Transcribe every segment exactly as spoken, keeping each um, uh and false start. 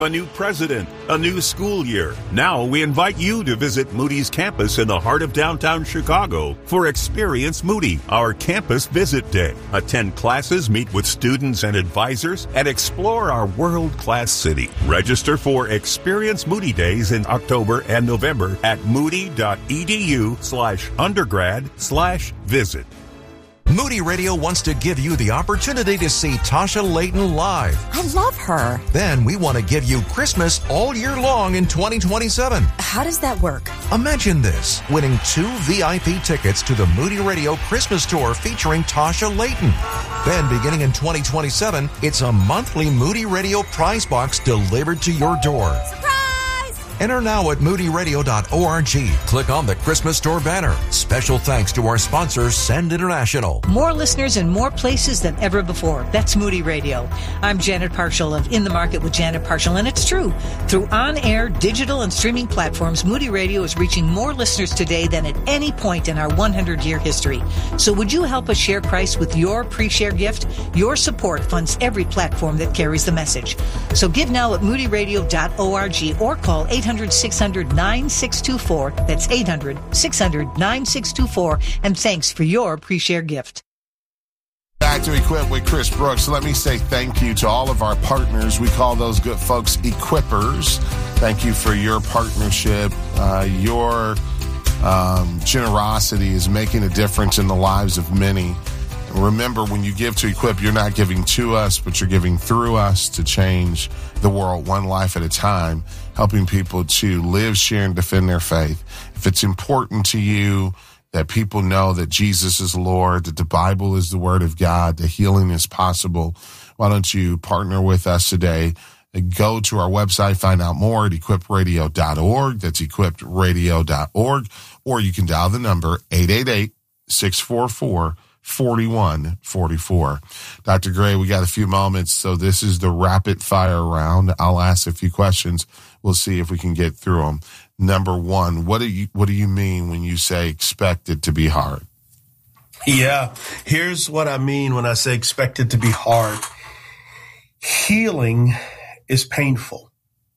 A new president, a new school year. Now we invite you to visit Moody's campus in the heart of downtown Chicago for Experience Moody, our campus visit day. Attend classes, meet with students and advisors, and explore our world-class city. Register for Experience Moody Days in October and November at moody.edu slash undergrad slash visit. Moody Radio wants to give you the opportunity to see Tasha Layton live. I love her. Then we want to give you Christmas all year long in twenty twenty-seven. How does that work? Imagine this, winning two V I P tickets to the Moody Radio Christmas Tour featuring Tasha Layton. Then beginning in twenty twenty-seven, it's a monthly Moody Radio prize box delivered to your door. Surprise! Enter now at moody radio dot org. Click on the Christmas Store banner. Special thanks to our sponsor, Send International. More listeners in more places than ever before. That's Moody Radio. I'm Janet Parshall of In the Market with Janet Parshall, and it's true. Through on-air, digital, and streaming platforms, Moody Radio is reaching more listeners today than at any point in our one hundred year history. So would you help us share Christ with your pre-share gift? Your support funds every platform that carries the message. So give now at moody radio dot org or call eight hundred, six hundred, nine six two four. That's eight hundred, six hundred, nine six two four. And thanks for your pre-share gift. Back to Equip with Chris Brooks. Let me say thank you to all of our partners. We call those good folks Equippers. Thank you for your partnership. Uh, your um, generosity is making a difference in the lives of many. And remember, when you give to Equip, you're not giving to us, but you're giving through us to change the world one life at a time, helping people to live, share, and defend their faith. If it's important to you that people know that Jesus is Lord, that the Bible is the Word of God, that healing is possible, why don't you partner with us today? Go to our website, find out more at equipped radio dot org. That's equipped radio dot org. Or you can dial the number eight eight eight, six four four, four one four four. Doctor Gray, we got a few moments, so this is the rapid fire round. I'll ask a few questions. We'll see if we can get through them. Number one, what do you what do you mean when you say expect it to be hard? Yeah, here's what I mean when I say expect it to be hard. Healing is painful.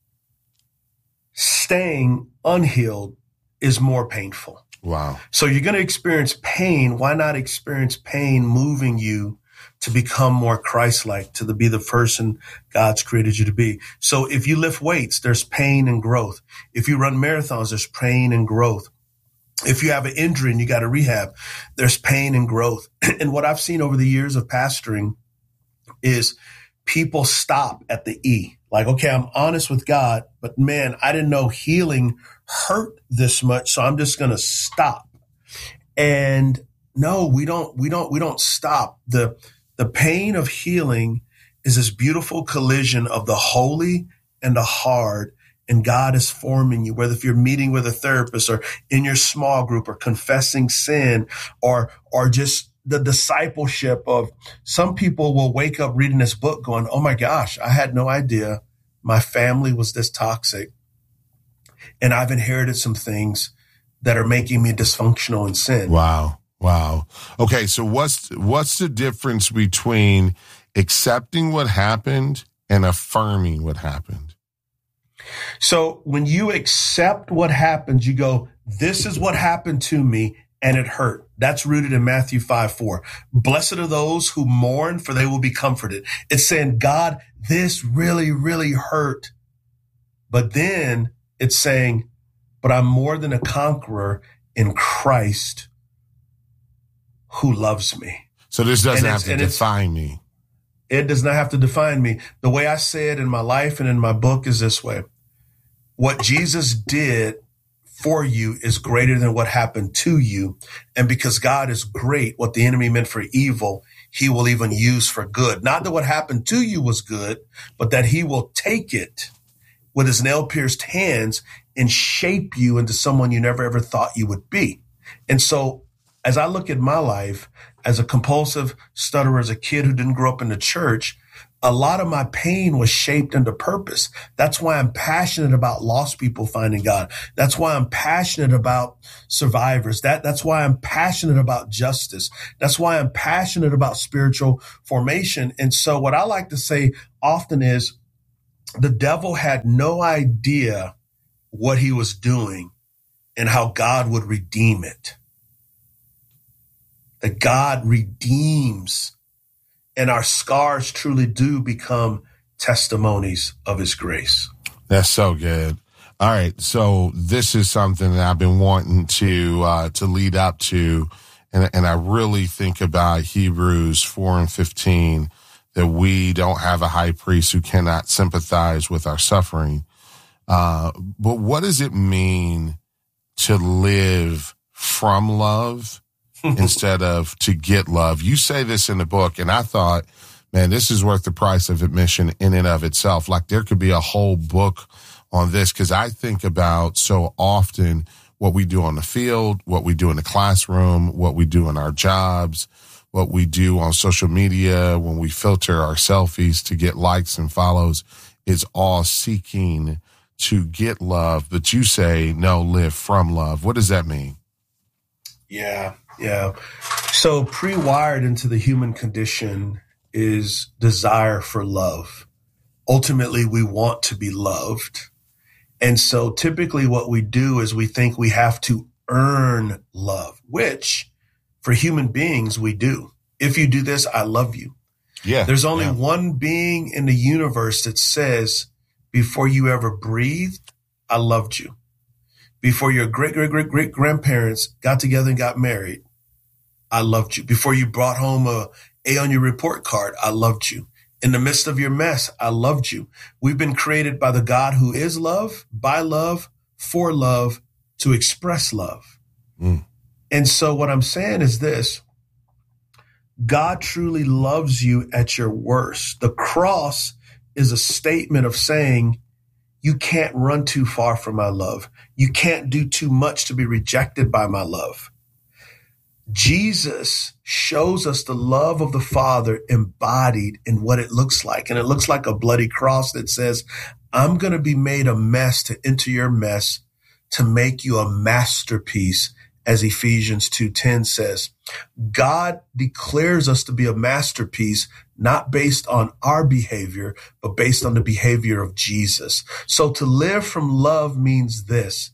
Staying unhealed is more painful. Wow. So you're going to experience pain. Why not experience pain moving you to become more Christ-like, to the, be the person God's created you to be? So if you lift weights, there's pain and growth. If you run marathons, there's pain and growth. If you have an injury and you got to rehab, there's pain and growth. And what I've seen over the years of pastoring is people stop at the E. Like, okay, I'm honest with God, but man, I didn't know healing hurt this much, so I'm just going to stop. And no, we don't, we don't, we don't stop. The, the pain of healing is this beautiful collision of the holy and the hard, and God is forming you, whether if you're meeting with a therapist or in your small group or confessing sin or, or just the discipleship of some people will wake up reading this book going, oh my gosh, I had no idea my family was this toxic. And I've inherited some things that are making me dysfunctional in sin. Wow. Wow. Okay. So what's, what's the difference between accepting what happened and affirming what happened? So when you accept what happens, you go, this is what happened to me and it hurt. That's rooted in Matthew five four. Blessed are those who mourn, for they will be comforted. It's saying, God, this really, really hurt. But then it's saying, but I'm more than a conqueror in Christ who loves me. So this doesn't have to define me. It does not have to define me. The way I say it in my life and in my book is this way. What Jesus did for you is greater than what happened to you. And because God is great, what the enemy meant for evil, he will even use for good. Not that what happened to you was good, but that he will take it with his nail-pierced hands and shape you into someone you never ever thought you would be. And so as I look at my life as a compulsive stutterer, as a kid who didn't grow up in the church, a lot of my pain was shaped into purpose. That's why I'm passionate about lost people finding God. That's why I'm passionate about survivors. That, that's why I'm passionate about justice. That's why I'm passionate about spiritual formation. And so what I like to say often is, the devil had no idea what he was doing and how God would redeem it. That God redeems, and our scars truly do become testimonies of his grace. That's so good. All right. So this is something that I've been wanting to, uh, to lead up to. And, and I really think about Hebrews four and fifteen, that we don't have a high priest who cannot sympathize with our suffering. Uh, but what does it mean to live from love instead of to get love? You say this in the book, and I thought, man, this is worth the price of admission in and of itself. Like, there could be a whole book on this, because I think about so often what we do on the field, what we do in the classroom, what we do in our jobs, what we do on social media when we filter our selfies to get likes and follows, is all seeking to get love. But you say, no, live from love. What does that mean? Yeah, yeah. So pre-wired into the human condition is desire for love. Ultimately, we want to be loved. And so typically what we do is we think we have to earn love, which for human beings we do. If you do this, I love you. Yeah. There's only yeah. one being in the universe that says, before you ever breathed, I loved you. Before your great, great, great, great grandparents got together and got married, I loved you. Before you brought home a A on your report card, I loved you. In the midst of your mess, I loved you. We've been created by the God who is love, by love, for love, to express love. Mm. And so what I'm saying is this: God truly loves you at your worst. The cross is a statement of saying, you can't run too far from my love. You can't do too much to be rejected by my love. Jesus shows us the love of the Father embodied in what it looks like. And it looks like a bloody cross that says, I'm going to be made a mess to enter your mess, to make you a masterpiece, as Ephesians two ten says. God declares us to be a masterpiece, not based on our behavior, but based on the behavior of Jesus. So to live from love means this: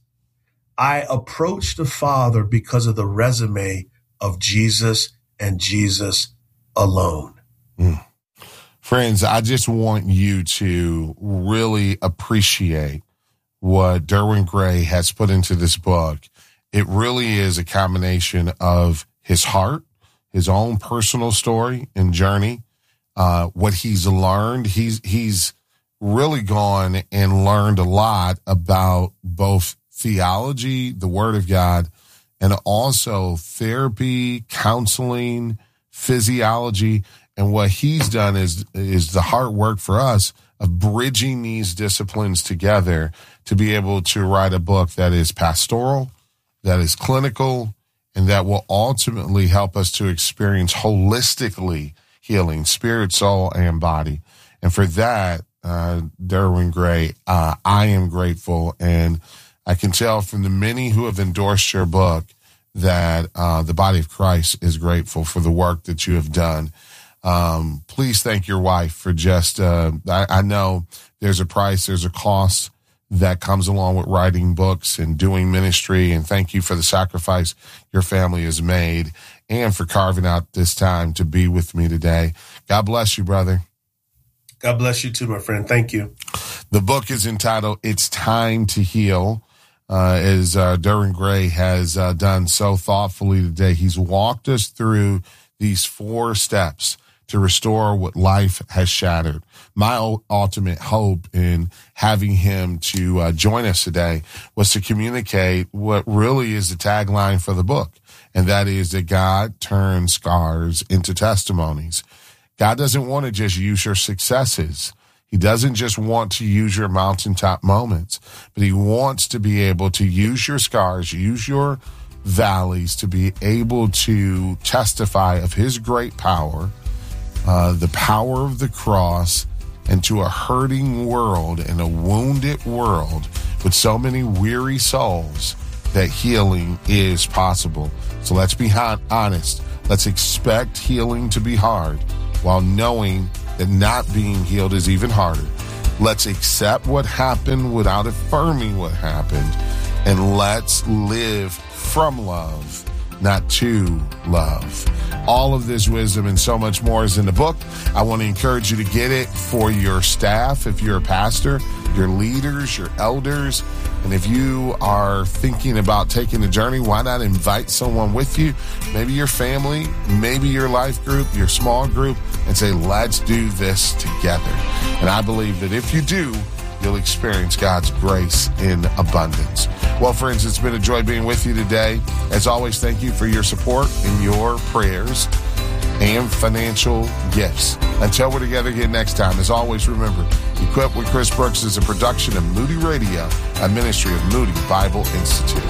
I approach the Father because of the resume of Jesus and Jesus alone. Mm. Friends, I just want you to really appreciate what Derwin Gray has put into this book. It really is a combination of his heart, his own personal story and journey, uh, what he's learned. He's, he's really gone and learned a lot about both theology, the Word of God, and also therapy, counseling, physiology. And what he's done is, is the hard work for us of bridging these disciplines together to be able to write a book that is pastoral, that is clinical, and that will ultimately help us to experience holistically healing, spirit, soul, and body. And for that, uh, Derwin Gray, uh, I am grateful. And I can tell from the many who have endorsed your book that uh, the body of Christ is grateful for the work that you have done. Um, please thank your wife for just, uh, I, I know there's a price, there's a cost that comes along with writing books and doing ministry. And thank you for the sacrifice your family has made and for carving out this time to be with me today. God bless you, brother. God bless you too, my friend. Thank you. The book is entitled It's Time to Heal. Uh, as uh, Derwin Gray has uh, done so thoughtfully today. He's walked us through these four steps to restore what life has shattered. My ultimate hope in having him to uh, join us today was to communicate what really is the tagline for the book, and that is that God turns scars into testimonies. God doesn't want to just use your successes. He doesn't just want to use your mountaintop moments, but he wants to be able to use your scars, use your valleys to be able to testify of his great power, uh, the power of the cross, and to a hurting world and a wounded world with so many weary souls that healing is possible. So let's be honest. Let's expect healing to be hard while knowing that not being healed is even harder. Let's accept what happened without affirming what happened. And let's live from love, not to love. All of this wisdom and so much more is in the book. I want to encourage you to get it for your staff, if you're a pastor, your leaders, your elders. And if you are thinking about taking the journey, why not invite someone with you? Maybe your family, maybe your life group, your small group, and say, let's do this together. And I believe that if you do, you'll experience God's grace in abundance. Well, friends, it's been a joy being with you today. As always, thank you for your support and your prayers and financial gifts. Until we're together again next time, as always, remember, Equipped with Chris Brooks is a production of Moody Radio, a ministry of Moody Bible Institute.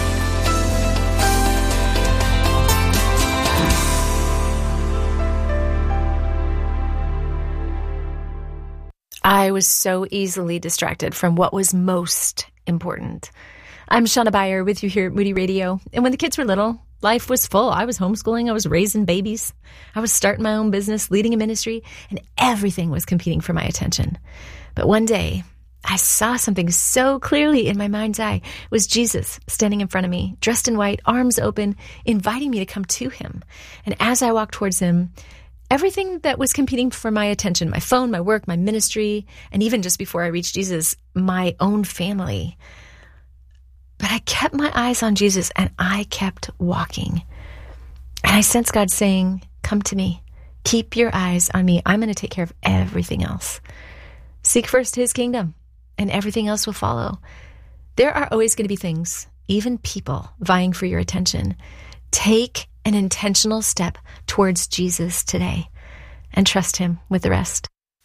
I was so easily distracted from what was most important. I'm Shauna Beyer with you here at Moody Radio. And when the kids were little, life was full. I was homeschooling. I was raising babies. I was starting my own business, leading a ministry, and everything was competing for my attention. But one day, I saw something so clearly in my mind's eye. It was Jesus standing in front of me, dressed in white, arms open, inviting me to come to him. And as I walked towards him, everything that was competing for my attention, my phone, my work, my ministry, and even just before I reached Jesus, my own family. But I kept my eyes on Jesus and I kept walking. And I sensed God saying, come to me. Keep your eyes on me. I'm going to take care of everything else. Seek first his kingdom and everything else will follow. There are always going to be things, even people, vying for your attention. Take an intentional step towards Jesus today and trust him with the rest.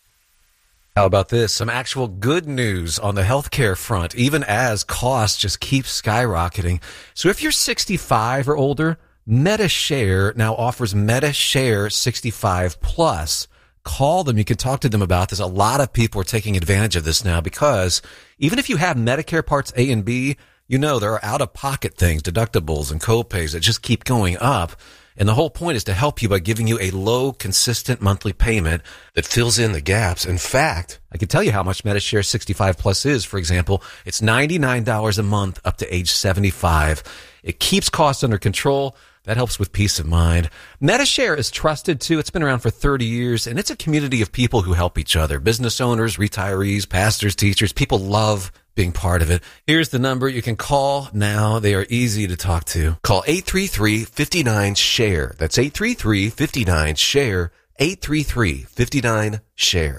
How about this? Some actual good news on the healthcare front, even as costs just keep skyrocketing. So if you're sixty-five or older, Medi-Share now offers Medi-Share sixty-five plus. Call them. You can talk to them about this. A lot of people are taking advantage of this now because even if you have Medicare Parts A and B, you know there are out-of-pocket things, deductibles and co-pays that just keep going up. And the whole point is to help you by giving you a low, consistent monthly payment that fills in the gaps. In fact, I can tell you how much Medi-Share sixty-five plus is. For example, it's ninety-nine dollars a month up to age seventy-five. It keeps costs under control. That helps with peace of mind. Medi-Share is trusted, too. It's been around for thirty years, and it's a community of people who help each other. Business owners, retirees, pastors, teachers. People love being part of it. Here's the number you can call now. They are easy to talk to. Call eight three three, five nine, share. That's eight three three, five nine, share. eight three three, five nine, share.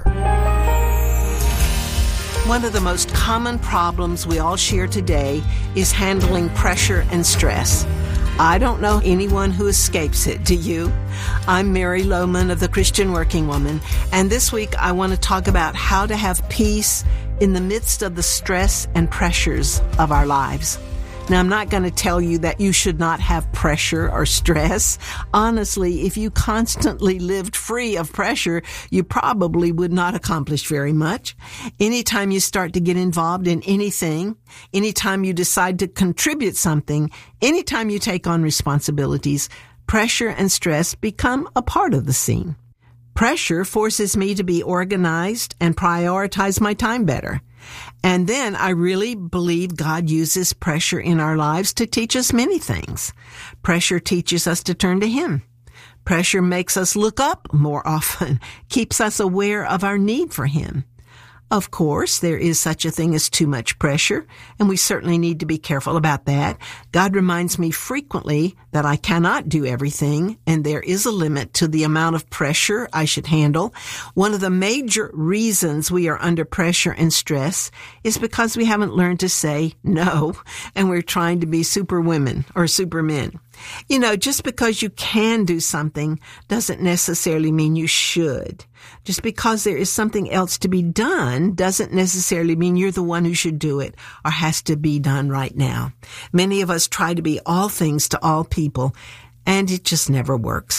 One of the most common problems we all share today is handling pressure and stress. I don't know anyone who escapes it. Do you? I'm Mary Lohman of the Christian Working Woman, and this week I want to talk about how to have peace in the midst of the stress and pressures of our lives. Now, I'm not going to tell you that you should not have pressure or stress. Honestly, if you constantly lived free of pressure, you probably would not accomplish very much. Anytime you start to get involved in anything, anytime you decide to contribute something, anytime you take on responsibilities, pressure and stress become a part of the scene. Pressure forces me to be organized and prioritize my time better. And then I really believe God uses pressure in our lives to teach us many things. Pressure teaches us to turn to Him. Pressure makes us look up more often, keeps us aware of our need for Him. Of course, there is such a thing as too much pressure, and we certainly need to be careful about that. God reminds me frequently that I cannot do everything, and there is a limit to the amount of pressure I should handle. One of the major reasons we are under pressure and stress is because we haven't learned to say no, and we're trying to be superwomen or supermen. You know, just because you can do something doesn't necessarily mean you should. Just because there is something else to be done doesn't necessarily mean you're the one who should do it or has to be done right now. Many of us try to be all things to all people, and it just never works.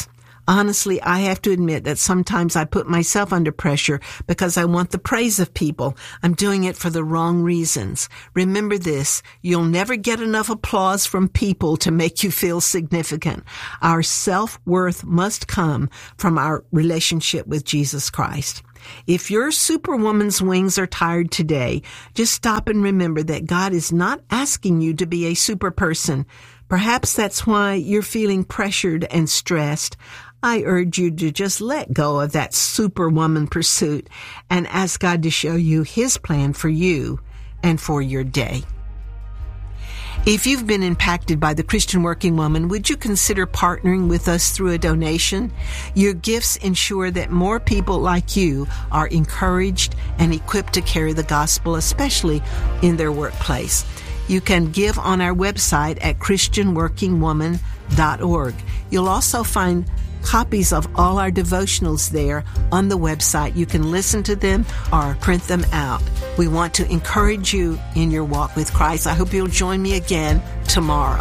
Honestly, I have to admit that sometimes I put myself under pressure because I want the praise of people. I'm doing it for the wrong reasons. Remember this, you'll never get enough applause from people to make you feel significant. Our self-worth must come from our relationship with Jesus Christ. If your superwoman's wings are tired today, just stop and remember that God is not asking you to be a super person. Perhaps that's why you're feeling pressured and stressed. I urge you to just let go of that superwoman pursuit and ask God to show you His plan for you and for your day. If you've been impacted by the Christian Working Woman, would you consider partnering with us through a donation? Your gifts ensure that more people like you are encouraged and equipped to carry the gospel, especially in their workplace. You can give on our website at christian working woman dot org. You'll also find copies of all our devotionals there on the website. You can listen to them or print them out. We want to encourage you in your walk with Christ. I hope you'll join me again tomorrow.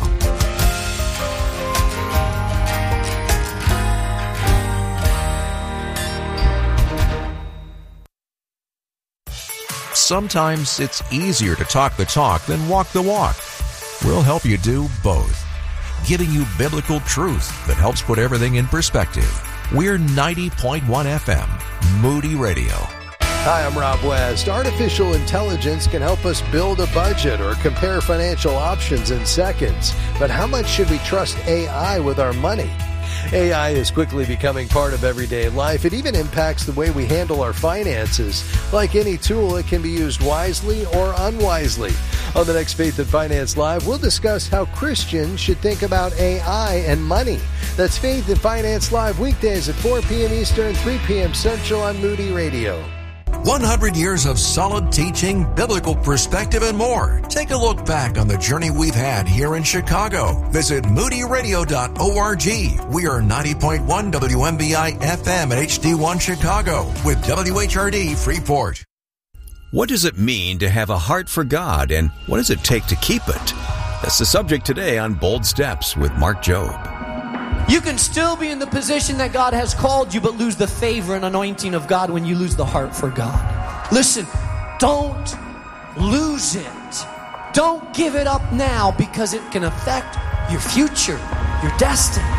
Sometimes it's easier to talk the talk than walk the walk. We'll help you do both, giving you biblical truth that helps put everything in perspective. We're ninety point one F M, Moody Radio. Hi, I'm Rob West. Artificial intelligence can help us build a budget or compare financial options in seconds. But how much should we trust A I with our money? A I is quickly becoming part of everyday life. It even impacts the way we handle our finances. Like any tool, it can be used wisely or unwisely. On the next Faith and Finance Live, we'll discuss how Christians should think about A I and money. That's Faith and Finance Live weekdays at four p.m. Eastern, three p.m. Central on Moody Radio. one hundred years of solid teaching, biblical perspective, and more. Take a look back on the journey we've had here in Chicago. Visit moody radio dot org. We are ninety point one W M B I F M at H D one Chicago with W H R D Freeport. What does it mean to have a heart for God, and what does it take to keep it? That's the subject today on Bold Steps with Mark Jobe. You can still be in the position that God has called you, but lose the favor and anointing of God when you lose the heart for God. Listen, don't lose it. Don't give it up now, because it can affect your future, your destiny.